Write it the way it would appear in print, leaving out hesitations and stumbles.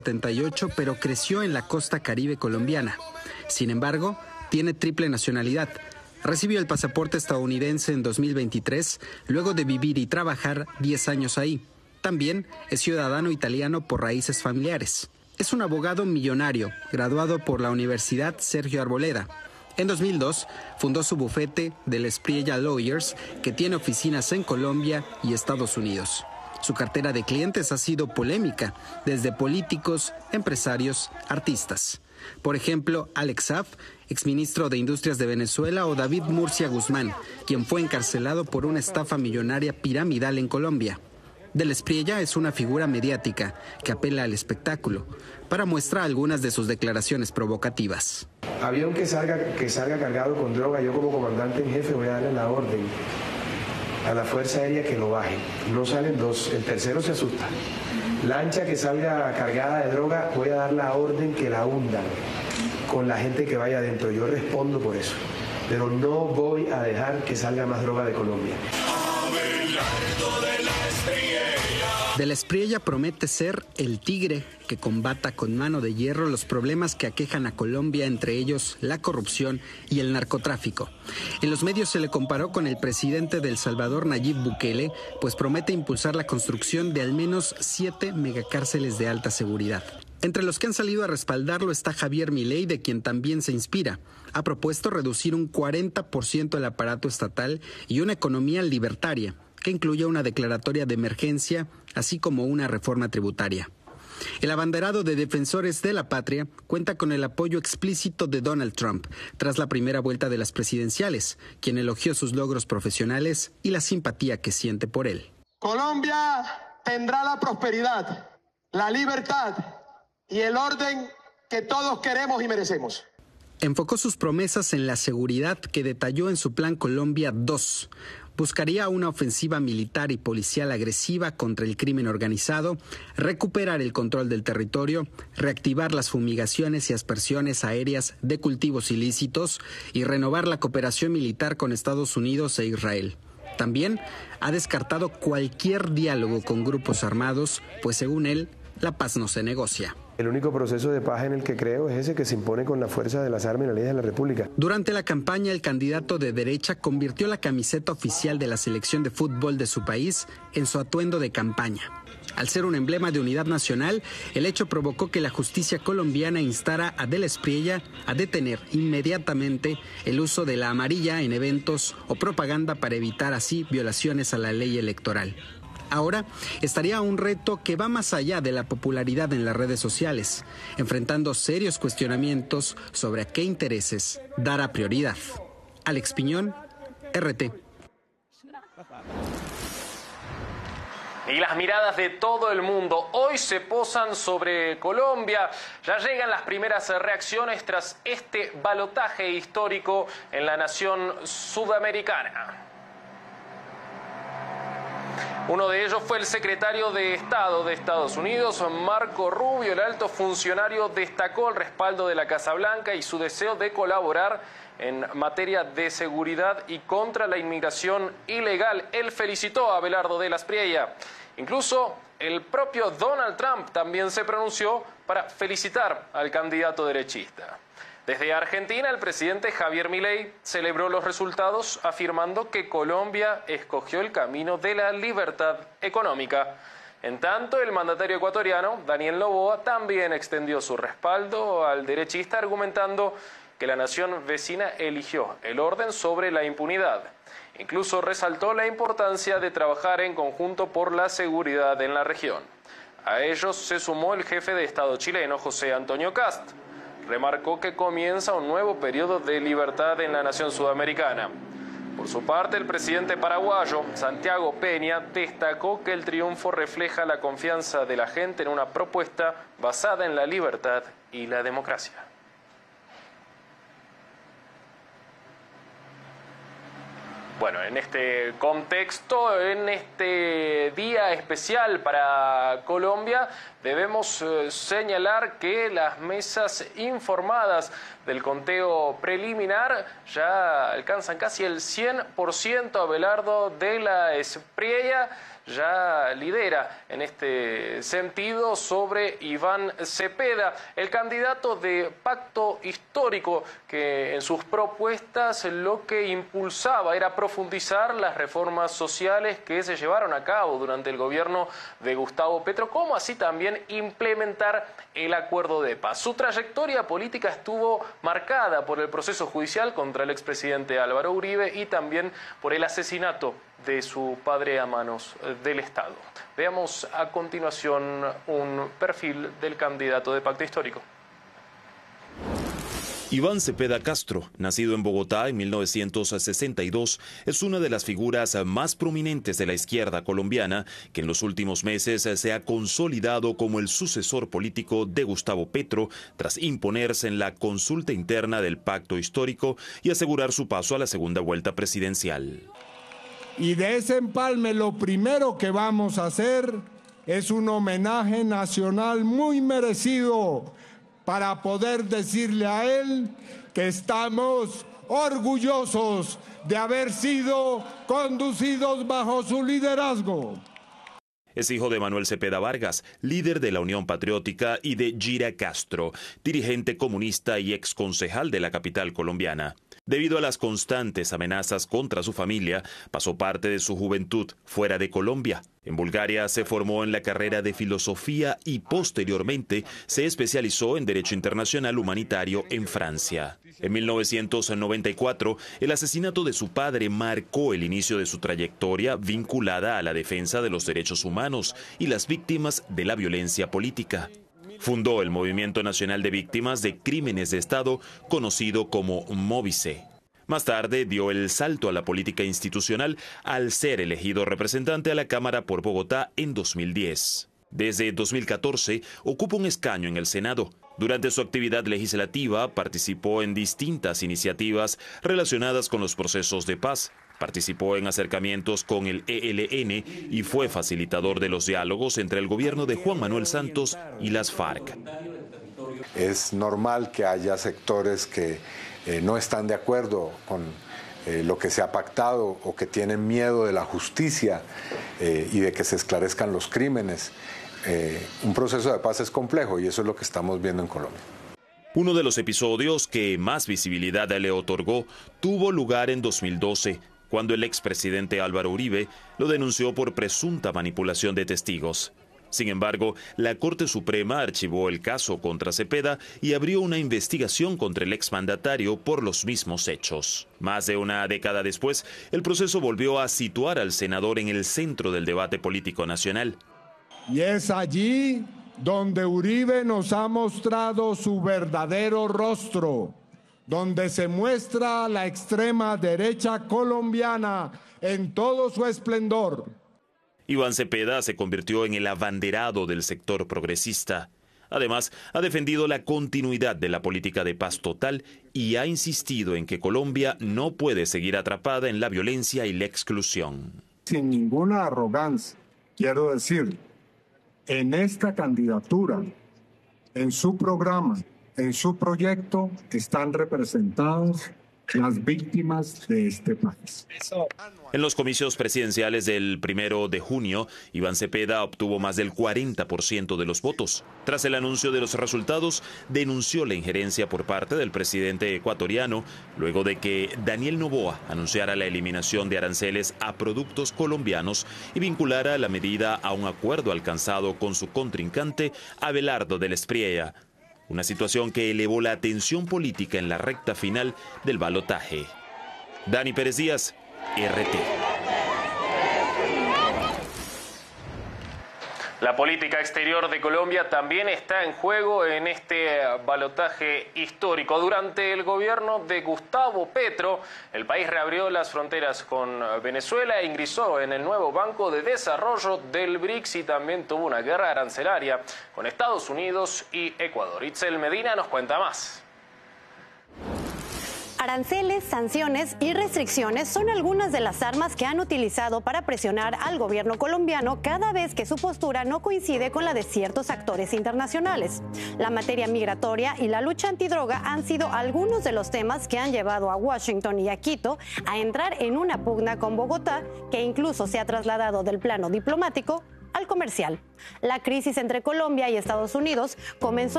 78, pero creció en la costa caribe colombiana. Sin embargo, tiene triple nacionalidad. Recibió el pasaporte estadounidense en 2023, luego de vivir y trabajar 10 años ahí. También es ciudadano italiano por raíces familiares. Es un abogado millonario, graduado por la Universidad Sergio Arboleda. En 2002, fundó su bufete Del Espriella Lawyers, que tiene oficinas en Colombia y Estados Unidos. Su cartera de clientes ha sido polémica, desde políticos, empresarios, artistas. Por ejemplo, Alex Saab, exministro de Industrias de Venezuela, o David Murcia Guzmán, quien fue encarcelado por una estafa millonaria piramidal en Colombia. Del Espriella es una figura mediática que apela al espectáculo. Para muestra algunas de sus declaraciones provocativas. Avión que salga cargado con droga, yo como comandante en jefe voy a darle la orden a la Fuerza Aérea que lo baje. No salen dos, el tercero se asusta. Lancha que salga cargada de droga, voy a dar la orden que la hundan con la gente que vaya adentro. Yo respondo por eso, pero no voy a dejar que salga más droga de Colombia. Del Espriella promete ser el tigre que combata con mano de hierro los problemas que aquejan a Colombia, entre ellos la corrupción y el narcotráfico. En los medios se le comparó con el presidente de El Salvador, Nayib Bukele, pues promete impulsar la construcción de al menos 7 megacárceles de alta seguridad. Entre los que han salido a respaldarlo está Javier Milei, de quien también se inspira. Ha propuesto reducir un 40% el aparato estatal y una economía libertaria, que incluya una declaratoria de emergencia, así como una reforma tributaria. El abanderado de Defensores de la Patria cuenta con el apoyo explícito de Donald Trump tras la primera vuelta de las presidenciales, quien elogió sus logros profesionales y la simpatía que siente por él. Colombia tendrá la prosperidad, la libertad y el orden que todos queremos y merecemos. Enfocó sus promesas en la seguridad que detalló en su Plan Colombia 2. Buscaría una ofensiva militar y policial agresiva contra el crimen organizado, recuperar el control del territorio, reactivar las fumigaciones y aspersiones aéreas de cultivos ilícitos y renovar la cooperación militar con Estados Unidos e Israel. También ha descartado cualquier diálogo con grupos armados, pues según él, la paz no se negocia. El único proceso de paz en el que creo es ese que se impone con la fuerza de las armas y las leyes de la República. Durante la campaña, el candidato de derecha convirtió la camiseta oficial de la selección de fútbol de su país en su atuendo de campaña. Al ser un emblema de unidad nacional, el hecho provocó que la justicia colombiana instara a Del Espriella a detener inmediatamente el uso de la amarilla en eventos o propaganda para evitar así violaciones a la ley electoral. Ahora estaría un reto que va más allá de la popularidad en las redes sociales, enfrentando serios cuestionamientos sobre a qué intereses dará prioridad. Alex Piñón, RT. Y las miradas de todo el mundo hoy se posan sobre Colombia. Ya llegan las primeras reacciones tras este balotaje histórico en la nación sudamericana. Uno de ellos fue el secretario de Estado de Estados Unidos, Marco Rubio. El alto funcionario destacó el respaldo de la Casa Blanca y su deseo de colaborar en materia de seguridad y contra la inmigración ilegal. Él felicitó a Abelardo de la Espriella. Incluso el propio Donald Trump también se pronunció para felicitar al candidato derechista. Desde Argentina, el presidente Javier Milei celebró los resultados afirmando que Colombia escogió el camino de la libertad económica. En tanto, el mandatario ecuatoriano, Daniel Noboa, también extendió su respaldo al derechista, argumentando que la nación vecina eligió el orden sobre la impunidad. Incluso resaltó la importancia de trabajar en conjunto por la seguridad en la región. A ellos se sumó el jefe de Estado chileno, José Antonio Kast. Remarcó que comienza un nuevo periodo de libertad en la nación sudamericana. Por su parte, el presidente paraguayo, Santiago Peña, destacó que el triunfo refleja la confianza de la gente en una propuesta basada en la libertad y la democracia. Bueno, en este contexto, en este día especial para Colombia, debemos señalar que las mesas informadas del conteo preliminar ya alcanzan casi el 100%. Abelardo de la Espriella ya lidera en este sentido sobre Iván Cepeda, el candidato de Pacto Histórico, que en sus propuestas lo que impulsaba era profundizar las reformas sociales que se llevaron a cabo durante el gobierno de Gustavo Petro, como así también implementar el acuerdo de paz. Su trayectoria política estuvo marcada por el proceso judicial contra el expresidente Álvaro Uribe y también por el asesinato de su padre a manos del Estado. Veamos a continuación un perfil del candidato de Pacto Histórico. Iván Cepeda Castro, nacido en Bogotá en 1962, es una de las figuras más prominentes de la izquierda colombiana que en los últimos meses se ha consolidado como el sucesor político de Gustavo Petro tras imponerse en la consulta interna del Pacto Histórico y asegurar su paso a la segunda vuelta presidencial. Y de ese empalme lo primero que vamos a hacer es un homenaje nacional muy merecido para poder decirle a él que estamos orgullosos de haber sido conducidos bajo su liderazgo. Es hijo de Manuel Cepeda Vargas, líder de la Unión Patriótica, y de Gira Castro, dirigente comunista y exconcejal de la capital colombiana. Debido a las constantes amenazas contra su familia, pasó parte de su juventud fuera de Colombia. En Bulgaria se formó en la carrera de filosofía y posteriormente se especializó en Derecho Internacional Humanitario en Francia. En 1994, el asesinato de su padre marcó el inicio de su trayectoria vinculada a la defensa de los derechos humanos y las víctimas de la violencia política. Fundó el Movimiento Nacional de Víctimas de Crímenes de Estado, conocido como Movice. Más tarde dio el salto a la política institucional al ser elegido representante a la Cámara por Bogotá en 2010. Desde 2014 ocupa un escaño en el Senado. Durante su actividad legislativa participó en distintas iniciativas relacionadas con los procesos de paz. Participó en acercamientos con el ELN y fue facilitador de los diálogos entre el gobierno de Juan Manuel Santos y las FARC. Es normal que haya sectores que no están de acuerdo con lo que se ha pactado o que tienen miedo de la justicia y de que se esclarezcan los crímenes. Un proceso de paz es complejo y eso es lo que estamos viendo en Colombia. Uno de los episodios que más visibilidad le otorgó tuvo lugar en 2012, cuando el expresidente Álvaro Uribe lo denunció por presunta manipulación de testigos. Sin embargo, la Corte Suprema archivó el caso contra Cepeda y abrió una investigación contra el exmandatario por los mismos hechos. Más de una década después, el proceso volvió a situar al senador en el centro del debate político nacional. Y es allí donde Uribe nos ha mostrado su verdadero rostro, donde se muestra la extrema derecha colombiana en todo su esplendor. Iván Cepeda se convirtió en el abanderado del sector progresista. Además, ha defendido la continuidad de la política de paz total y ha insistido en que Colombia no puede seguir atrapada en la violencia y la exclusión. Sin ninguna arrogancia, quiero decir, en esta candidatura, en su programa, en su proyecto, están representados las víctimas de este país. En los comicios presidenciales del 1 de junio, Iván Cepeda obtuvo más del 40% de los votos. Tras el anuncio de los resultados, denunció la injerencia por parte del presidente ecuatoriano, luego de que Daniel Noboa anunciara la eliminación de aranceles a productos colombianos y vinculara la medida a un acuerdo alcanzado con su contrincante Abelardo del Espriella. Una situación que elevó la tensión política en la recta final del balotaje. Dani Pérez Díaz, RT. La política exterior de Colombia también está en juego en este balotaje histórico. Durante el gobierno de Gustavo Petro, el país reabrió las fronteras con Venezuela e ingresó en el nuevo Banco de Desarrollo del BRICS y también tuvo una guerra arancelaria con Estados Unidos y Ecuador. Itzel Medina nos cuenta más. Aranceles, sanciones y restricciones son algunas de las armas que han utilizado para presionar al gobierno colombiano cada vez que su postura no coincide con la de ciertos actores internacionales. La materia migratoria y la lucha antidroga han sido algunos de los temas que han llevado a Washington y a Quito a entrar en una pugna con Bogotá, que incluso se ha trasladado del plano diplomático al comercial. La crisis entre Colombia y Estados Unidos comenzó